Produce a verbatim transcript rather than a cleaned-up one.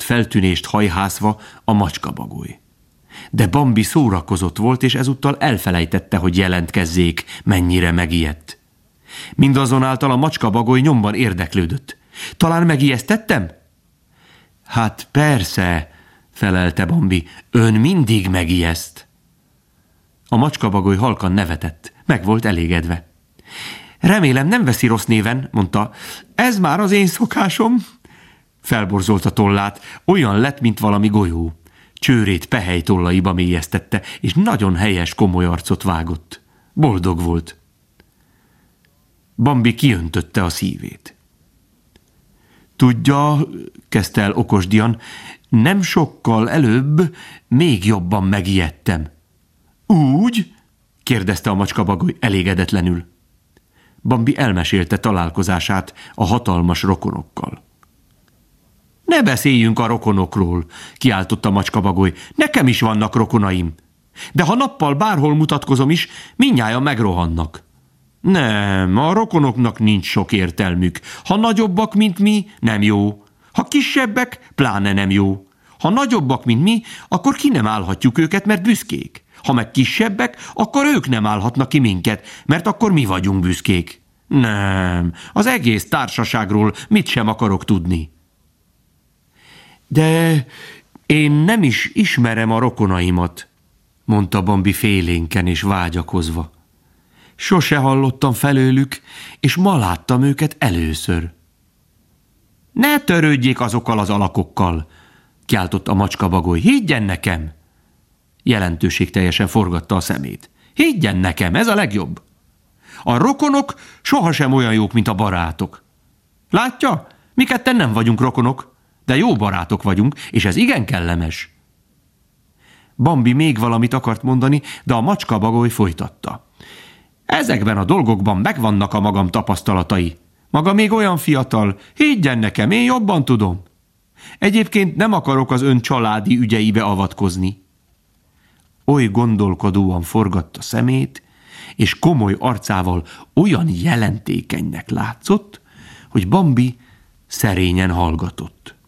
feltűnést hajhászva a macskabagoly. De Bambi szórakozott volt, és ezúttal elfelejtette, hogy jelentkezzék, mennyire megijedt. Mindazonáltal a macskabagoly nyomban érdeklődött. Talán megijesztettem? Hát persze, felelte Bambi, ön mindig megijeszt. A macskabagoly halkan nevetett, meg volt elégedve. Remélem nem veszi rossz néven, mondta. Ez már az én szokásom. Felborzolt a tollát, olyan lett, mint valami golyó. Csőrét pehely tollaiba mélyeztette, és nagyon helyes, komoly arcot vágott. Boldog volt. Bambi kiöntötte a szívét. Tudja, kezdte el okosdian, nem sokkal előbb még jobban megijedtem. Úgy? kérdezte a macskabagoly elégedetlenül. Bambi elmesélte találkozását a hatalmas rokonokkal. Ne beszéljünk a rokonokról, kiáltotta a macskabagoly, nekem is vannak rokonaim. De ha nappal bárhol mutatkozom is, mindnyájan megrohannak. Nem, a rokonoknak nincs sok értelmük. Ha nagyobbak, mint mi, nem jó. Ha kisebbek, pláne nem jó. Ha nagyobbak, mint mi, akkor ki nem állhatjuk őket, mert büszkék. Ha meg kisebbek, akkor ők nem állhatnak ki minket, mert akkor mi vagyunk büszkék. Nem, az egész társaságról mit sem akarok tudni. De én nem is ismerem a rokonaimat, mondta Bambi félénken és vágyakozva. Sose hallottam felőlük, és ma láttam őket először. Ne törődjék azokkal az alakokkal, kiáltott a macskabagoly, higgyen nekem! Jelentőségteljesen forgatta a szemét. Higgyen nekem, ez a legjobb! A rokonok sohasem olyan jók, mint a barátok. Látja, mi ketten nem vagyunk rokonok, de jó barátok vagyunk, és ez igen kellemes. Bambi még valamit akart mondani, de a macskabagoly folytatta. Ezekben a dolgokban megvannak a magam tapasztalatai. Maga még olyan fiatal, higgyen nekem, én jobban tudom. Egyébként nem akarok az ön családi ügyeibe avatkozni. Oly gondolkodóan forgatta szemét, és komoly arcával olyan jelentékenynek látszott, hogy Bambi szerényen hallgatott.